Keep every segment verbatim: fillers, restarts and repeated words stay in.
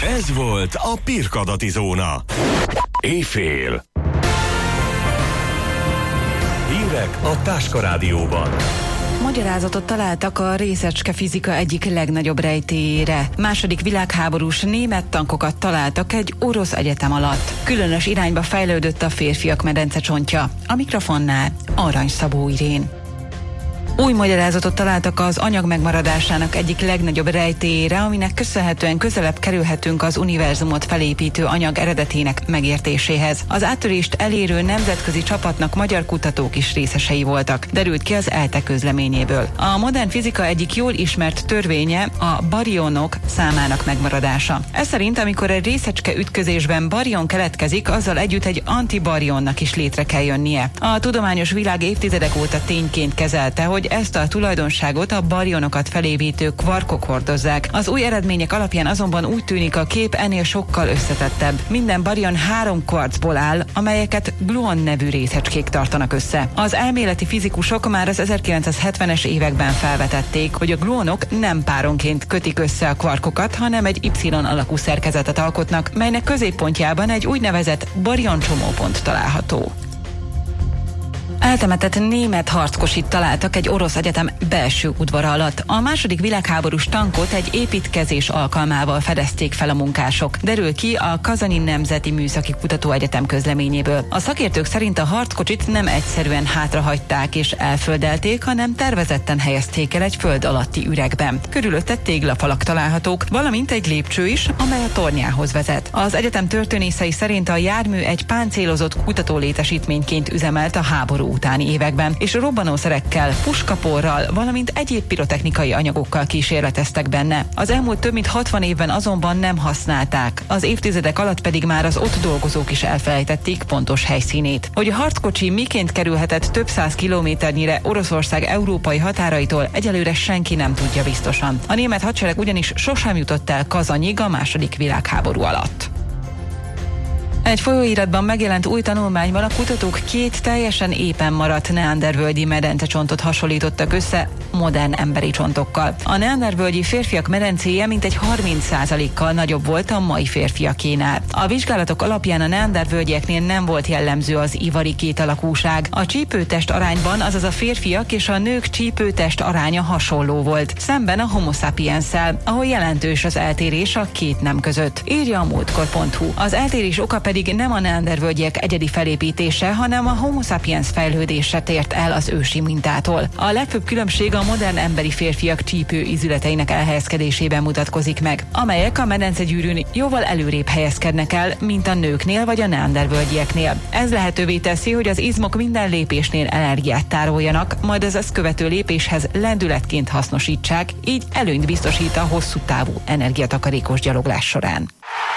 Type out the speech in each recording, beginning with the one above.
Ez volt a Pirkadati Zóna. Éjfél. Hírek a Táska Rádióban. Magyarázatot találtak a részecske fizika egyik legnagyobb rejtélyére. Második világháborús német tankokat találtak egy orosz egyetem alatt. Különös irányba fejlődött a férfiak medencecsontja. A mikrofonnál Arany Szabó Irén. Új magyarázatot találtak az anyag megmaradásának egyik legnagyobb rejtélyére, aminek köszönhetően közelebb kerülhetünk az univerzumot felépítő anyag eredetének megértéséhez. Az áttörést elérő nemzetközi csapatnak magyar kutatók is részesei voltak, derült ki az ELTE közleményéből. A modern fizika egyik jól ismert törvénye a barionok számának megmaradása. Ez szerint, amikor egy részecske ütközésben barion keletkezik, azzal együtt egy antibarionnak is létre kell jönnie. A tudományos világ évtizedek óta tényként kezelte, hogy ezt a tulajdonságot a barionokat felépítő kvarkok hordozzák. Az új eredmények alapján azonban úgy tűnik, a kép ennél sokkal összetettebb. Minden barion három kvarcból áll, amelyeket gluon nevű részecskék tartanak össze. Az elméleti fizikusok már az ezerkilencszázhetvenes években felvetették, hogy a gluonok nem páronként kötik össze a kvarkokat, hanem egy Y alakú szerkezetet alkotnak, melynek középpontjában egy úgynevezett barion csomópont található. Eltemetett német harckosit találtak egy orosz egyetem belső udvara alatt. A második világháborús tankot egy építkezés alkalmával fedezték fel a munkások. Derül ki a Kazani Nemzeti Műszaki Kutatóegyetem közleményéből. A szakértők szerint a harckocsit nem egyszerűen hátrahagyták és elföldelték, hanem tervezetten helyezték el egy föld alatti üregben. Körülötte téglafalak találhatók, valamint egy lépcső is, amely a tornyához vezet. Az egyetem történészei szerint a jármű egy páncélozott kutatólétesítményként üzemelt a háború utáni években, és robbanószerekkel, puskaporral, valamint egyéb pirotechnikai anyagokkal kísérleteztek benne. Az elmúlt több mint hatvan évben azonban nem használták, az évtizedek alatt pedig már az ott dolgozók is elfelejtették pontos helyszínét. Hogy a harckocsi miként kerülhetett több száz kilométernyire Oroszország európai határaitól, egyelőre senki nem tudja biztosan. A német hadsereg ugyanis sosem jutott el Kazanyig a második világháború alatt. Egy folyóiratban megjelent új tanulmányban a kutatók két teljesen épen maradt neandervölgyi medencecsontot hasonlítottak össze modern emberi csontokkal. A neandervölgyi férfiak medencéje mintegy harminc százalékkal nagyobb volt a mai férfiakénál. A vizsgálatok alapján a neandervölgyeknél nem volt jellemző az ivari kétalakúság. A csípőtest arányban, azaz a férfiak és a nők csípőtest aránya hasonló volt, szemben a homo sapiensszel, ahol jelentős az eltérés a két nem között, írja a múltkor pont hu. Az eltérés oka pedig nem a neandervölgyek egyedi felépítése, hanem a homo sapiens fejlődése tért el az ősi mintától. A legfőbb különbség a modern emberi férfiak csípő ízületeinek elhelyezkedésében mutatkozik meg, amelyek a medencegyűrűn jóval előrébb helyezkednek el, mint a nőknél vagy a neandervölgyieknél. Ez lehetővé teszi, hogy az izmok minden lépésnél energiát tároljanak, majd az ezt követő lépéshez lendületként hasznosítsák, így előnyt biztosít a hosszú távú energiatakarékos gyaloglás során.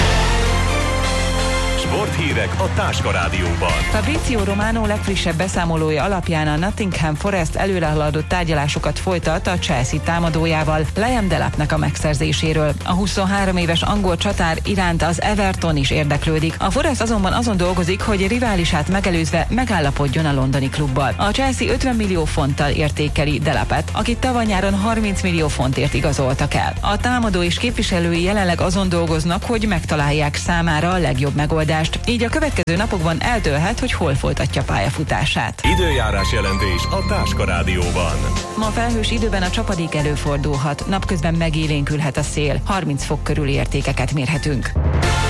Sporthírek a Táska Rádióban. Fabrizio Romano legfrissebb beszámolója alapján a Nottingham Forest előrehaladott tárgyalásokat folytat a Chelsea támadójával, Liam Delapnek a megszerzéséről. A huszonhárom éves angol csatár iránt az Everton is érdeklődik. A Forest azonban azon dolgozik, hogy riválisát megelőzve megállapodjon a londoni klubbal. A Chelsea ötven millió fonttal értékeli Delapet, akit tavaly nyáron harminc millió fontért igazoltak el. A támadó és képviselői jelenleg azon dolgoznak, hogy megtalálják számára a legjobb megoldást. Így a következő napokban eldőlhet, hogy hol folytatja pályafutását. Időjárás jelentés a Táska Rádióban. Ma felhős időben a csapadék előfordulhat, napközben megélénkülhet a szél, harminc fok körüli értékeket mérhetünk.